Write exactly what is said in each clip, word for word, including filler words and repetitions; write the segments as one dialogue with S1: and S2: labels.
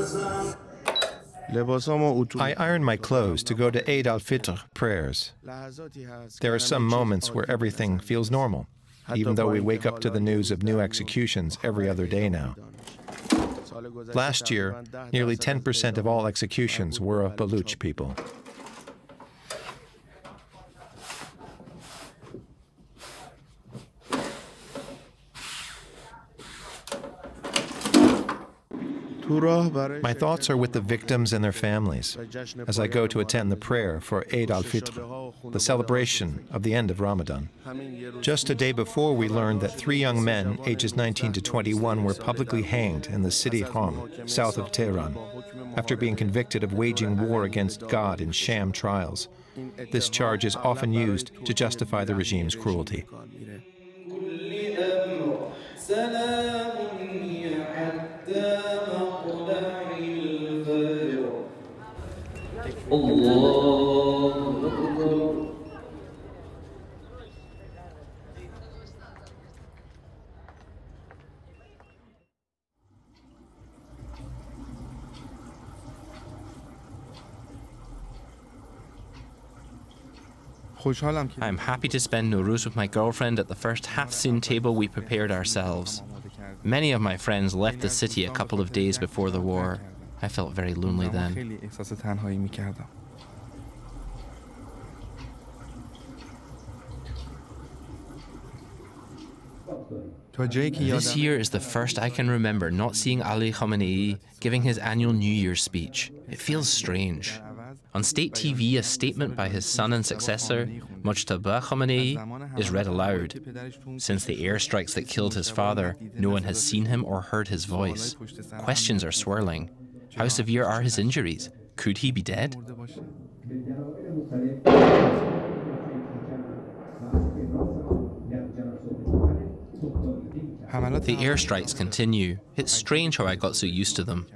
S1: I iron my clothes to go to Eid al-Fitr prayers. There are some moments where everything feels normal, even though we wake up to the news of new executions every other day now. Last year, nearly ten percent of all executions were of Baluch people. My thoughts are with the victims and their families as I go to attend the prayer for Eid al-Fitr, the celebration of the end of Ramadan. Just a day before, we learned that three young men, ages nineteen to twenty-one, were publicly hanged in the city Qom, south of Tehran, after being convicted of waging war against God in sham trials. This charge is often used to justify the regime's cruelty.
S2: I'm happy to spend Nowruz with my girlfriend at the first Hafsin table we prepared ourselves. Many of my friends left the city a couple of days before the war. I felt very lonely then. This year is the first I can remember not seeing Ali Khamenei giving his annual New Year's speech. It feels strange. On state T V, a statement by his son and successor, Mujtaba Khamenei, is read aloud. Since the airstrikes that killed his father, no one has seen him or heard his voice. Questions are swirling. How severe are his injuries? Could he be dead? The airstrikes continue. It's strange how I got so used to them.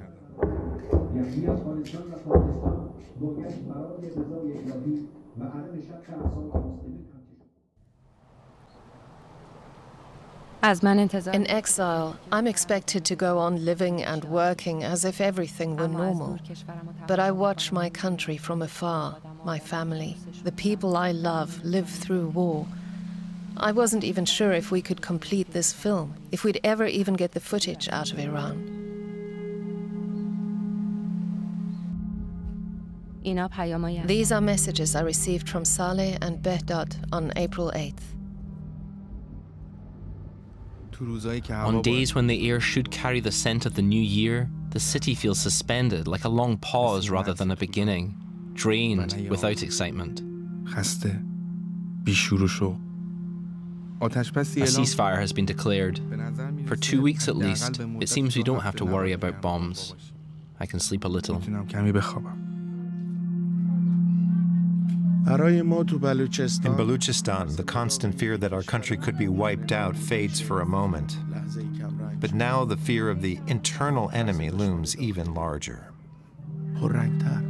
S3: In exile, I'm expected to go on living and working as if everything were normal. But I watch my country from afar, my family, the people I love live through war. I wasn't even sure if we could complete this film, if we'd ever even get the footage out of Iran. These are messages I received from Saleh and Behdad on April eighth.
S2: On days when the air should carry the scent of the new year, the city feels suspended, like a long pause rather than a beginning, drained without excitement. A ceasefire has been declared. For two weeks at least, it seems we don't have to worry about bombs. I can sleep a little.
S1: In Baluchistan, the constant fear that our country could be wiped out fades for a moment. But now the fear of the internal enemy looms even larger.